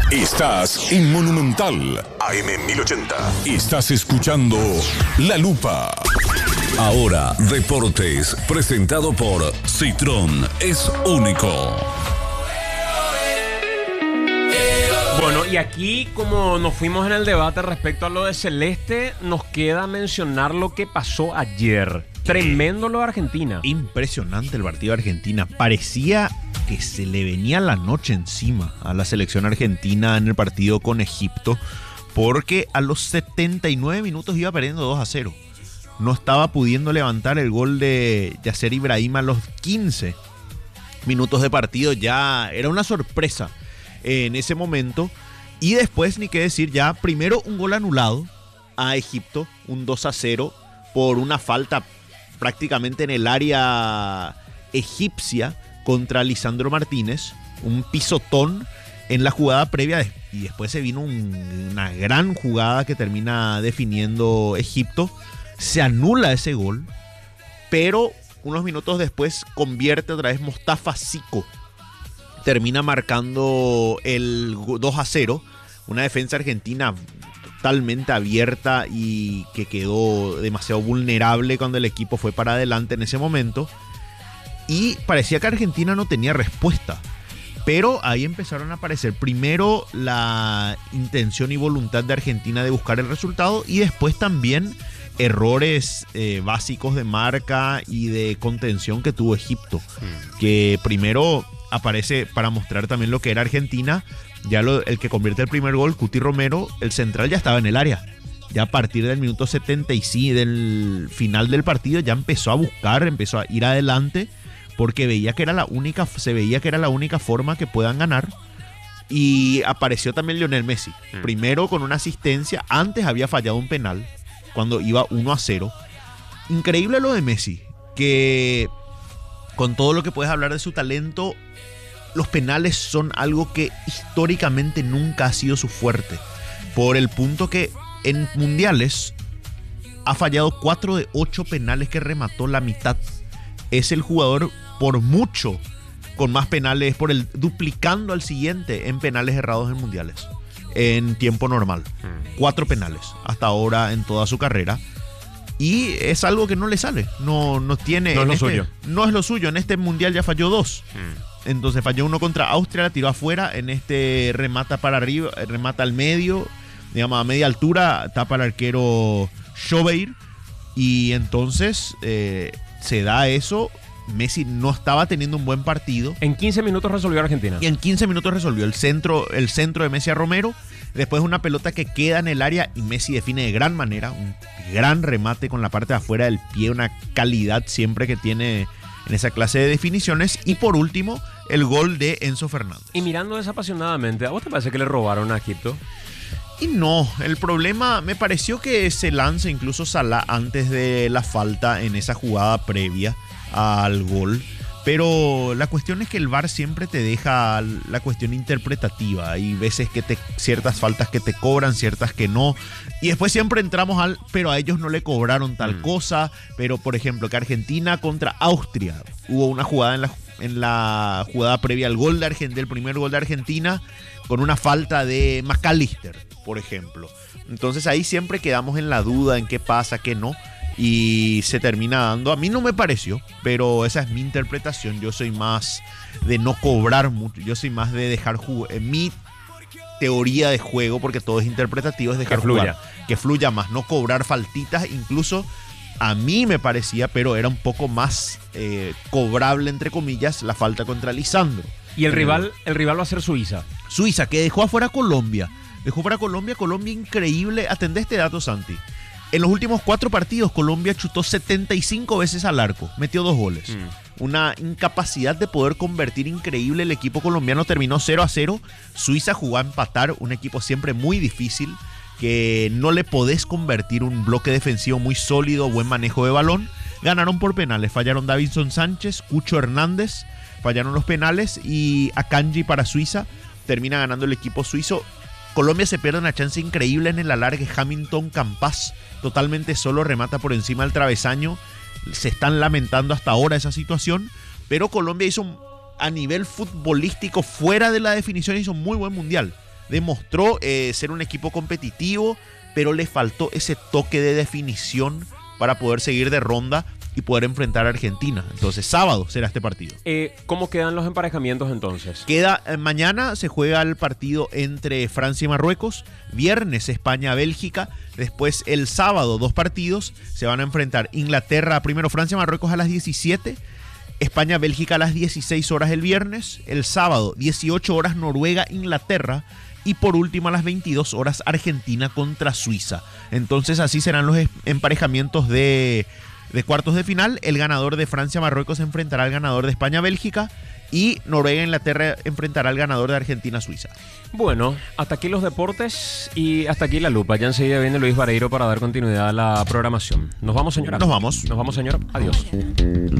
Estás en Monumental AM 1080. Estás escuchando La Lupa. Ahora, deportes, presentado por Citroën, es único. Bueno, y aquí, como nos fuimos en el debate respecto a lo de Celeste, nos queda mencionar lo que pasó ayer. Tremendo lo de Argentina. Impresionante el partido de Argentina. Parecía que se le venía la noche encima a la selección argentina en el partido con Egipto, porque a los 79 minutos iba perdiendo 2-0. No estaba pudiendo levantar el gol de Yasser Ibrahim a los 15 minutos de partido. Ya era una sorpresa en ese momento. Y después, ni qué decir, ya primero un gol anulado a Egipto, un 2-0 por una falta prácticamente en el área egipcia contra Lisandro Martínez, un pisotón en la jugada previa, y después se vino una gran jugada que termina definiendo Egipto. Se anula ese gol, pero unos minutos después convierte otra vez Mostafa Siko. Termina marcando el 2-0, una defensa argentina totalmente abierta y que quedó demasiado vulnerable cuando el equipo fue para adelante en ese momento. Y parecía que Argentina no tenía respuesta. Pero ahí empezaron a aparecer primero la intención y voluntad de Argentina de buscar el resultado, y después también errores básicos de marca y de contención que tuvo Egipto. Que primero aparece para mostrar también lo que era Argentina. Ya el que convierte el primer gol, Cuti Romero, el central ya estaba en el área. Ya a partir del minuto 75 del final del partido ya empezó a buscar, empezó a ir adelante, porque se veía que era la única forma que puedan ganar. Y apareció también Lionel Messi. Primero con una asistencia, antes había fallado un penal cuando iba 1-0. Increíble lo de Messi, que con todo lo que puedes hablar de su talento, los penales son algo que históricamente nunca ha sido su fuerte. Por el punto que en mundiales ha fallado 4 de 8 penales que remató, la mitad. Es el jugador por mucho con más penales, duplicando al siguiente en penales errados en mundiales en tiempo normal. 4 penales hasta ahora en toda su carrera. Y es algo que no le sale. No es lo suyo. No es lo suyo. En este mundial ya falló 2. Entonces falló uno contra Austria, la tiró afuera. En este remata para arriba, remata al medio, digamos a media altura, tapa al arquero Schobeir. Y entonces se da eso. Messi no estaba teniendo un buen partido. En 15 minutos resolvió Argentina. Y en 15 minutos resolvió el centro de Messi a Romero. Después una pelota que queda en el área y Messi define de gran manera. Un gran remate con la parte de afuera del pie. Una calidad siempre que tiene en esa clase de definiciones. Y por último, el gol de Enzo Fernández. Y mirando desapasionadamente, ¿a vos te parece que le robaron a Egipto? Y no, el problema me pareció que se lanza incluso Salah antes de la falta en esa jugada previa al gol. Pero la cuestión es que el VAR siempre te deja la cuestión interpretativa. Hay veces que ciertas faltas que te cobran, ciertas que no. Y después siempre entramos pero a ellos no le cobraron tal cosa. Pero, por ejemplo, que Argentina contra Austria, hubo una jugada en la jugada previa al gol del primer gol de Argentina, con una falta de McAllister, por ejemplo. Entonces ahí siempre quedamos en la duda en qué pasa, qué no. Y se termina dando. A mí no me pareció, pero esa es mi interpretación. Yo soy más de no cobrar mucho. Yo soy más de dejar jugar. Mi teoría de juego, porque todo es interpretativo, es dejar jugar. Que fluya más, no cobrar faltitas. Incluso a mí me parecía, pero era un poco más cobrable, entre comillas, la falta contra Lisandro. Y el rival va a ser Suiza. Suiza, que dejó afuera a Colombia. Colombia increíble. Atendé este dato, Santi. En los últimos 4 partidos, Colombia chutó 75 veces al arco, metió 2 goles. Una incapacidad de poder convertir increíble. El equipo colombiano terminó 0-0. Suiza jugó a empatar, un equipo siempre muy difícil, que no le podés convertir, un bloque defensivo muy sólido, buen manejo de balón. Ganaron por penales, fallaron Davinson Sánchez, Cucho Hernández, fallaron los penales, y Akanji para Suiza. Termina ganando el equipo suizo. Colombia se pierde una chance increíble en el alargue. Hamilton Campas, totalmente solo, remata por encima del travesaño. Se están lamentando hasta ahora esa situación, pero Colombia hizo, a nivel futbolístico, fuera de la definición, hizo un muy buen mundial. demostró ser un equipo competitivo, pero le faltó ese toque de definición para poder seguir de ronda y poder enfrentar a Argentina. Entonces, sábado será este partido. ¿Cómo quedan los emparejamientos entonces? Mañana se juega el partido entre Francia y Marruecos, viernes España-Bélgica, después el sábado 2 partidos, se van a enfrentar Inglaterra, primero Francia-Marruecos a las 17, España-Bélgica a las 16 horas el viernes, el sábado 18 horas Noruega-Inglaterra, y por último a las 22 horas Argentina contra Suiza. Entonces así serán los emparejamientos de cuartos de final. El ganador de Francia-Marruecos enfrentará al ganador de España-Bélgica y Noruega-Inglaterra enfrentará al ganador de Argentina-Suiza. Bueno, hasta aquí los deportes y hasta aquí la lupa. Ya enseguida viene Luis Vareiro para dar continuidad a la programación. Nos vamos, señora. Nos vamos. Nos vamos, señora. Adiós.